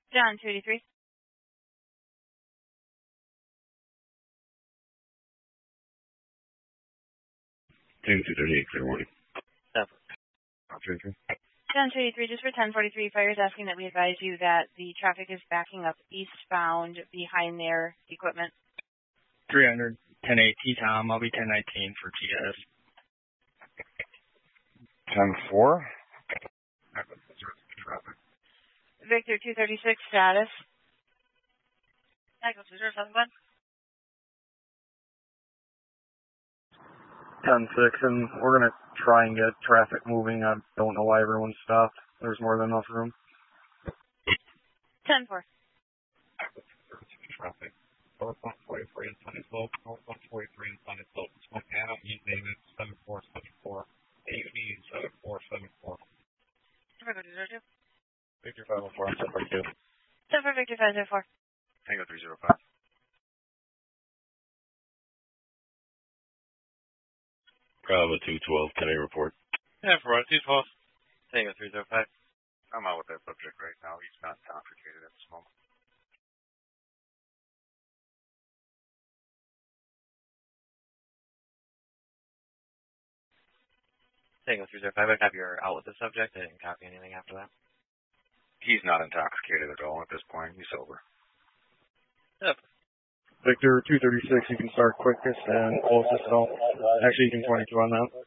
John, 283. Team 238, clear warning. John, 283, just for 1043 fires, asking that we advise you that the traffic is backing up eastbound behind their equipment. 300, 10-8 T-Tom. I'll be 1019 for TS. 10-4. Victor, 236, status. Echo 2071. 10-6, and we're going to try and get traffic moving. I don't know why everyone's stopped. There's more than enough room. 10-4. Traffic. Northbound 43 and Sunny Slope. Northbound 43 and Sunny Slope. Smoke Anna, East David, 7474. AUD 7474. Victor 504 on 742. 10-4, Victor 504. Tango 305. Bravo 212, can I report? Yeah, for 212. Tango 305. I'm out with that subject right now. He's not intoxicated at this moment. Tango 305, I have your out with the subject. I didn't copy anything after that. He's not intoxicated at all at this point. He's sober. Yep. Victor 236, you can start quickest and closest. Actually, you can 22 on that.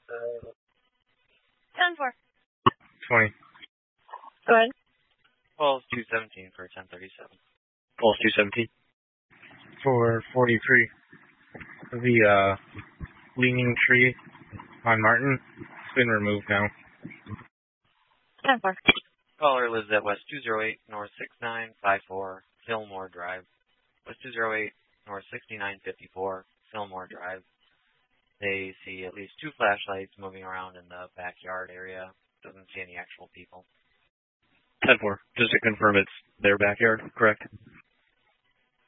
10-4. 20. Go ahead. Pulse 217 for 1037. Pulse 217. For 43. The leaning tree on Martin has been removed now. 10-4. Caller lives at West 208 North 6954 Fillmore Drive. West 208 North 6954 Fillmore Drive. They see at least 2 flashlights moving around in the backyard area. Doesn't see any actual people. 10-4. Just to confirm it's their backyard, correct?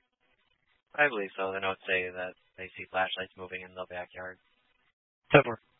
I believe so. The notes say that they see flashlights moving in the backyard. 10-4.